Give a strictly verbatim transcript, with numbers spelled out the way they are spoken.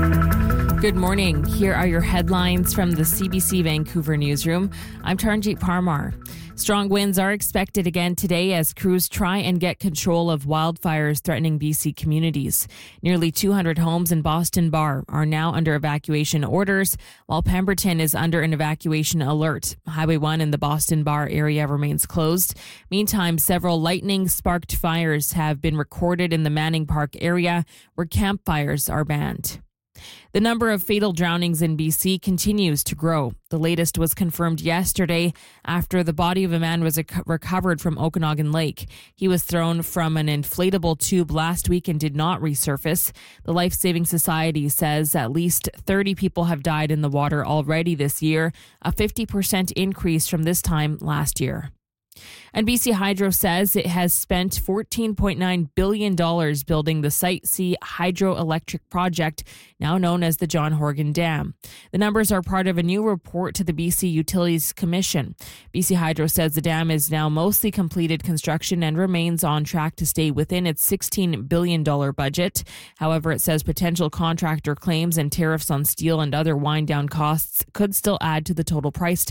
Good morning. Here are your headlines from the C B C Vancouver newsroom. I'm Taranjeet Parmar. Strong winds are expected again today as crews try and get control of wildfires threatening B C communities. Nearly two hundred homes in Boston Bar are now under evacuation orders, while Pemberton is under an evacuation alert. Highway one in the Boston Bar area remains closed. Meantime, several lightning-sparked fires have been recorded in the Manning Park area, where campfires are banned. The number of fatal drownings in B C continues to grow. The latest was confirmed yesterday after the body of a man was recovered from Okanagan Lake. He was thrown from an inflatable tube last week and did not resurface. The Life Saving Society says at least thirty people have died in the water already this year, a fifty percent increase from this time last year. And B C Hydro says it has spent fourteen point nine billion dollars building the Site C hydroelectric project, now known as the John Horgan Dam. The numbers are part of a new report to the B C Utilities Commission. B C Hydro says the dam is now mostly completed construction and remains on track to stay within its sixteen billion dollars budget. However, it says potential contractor claims and tariffs on steel and other wind-down costs could still add to the total price tag.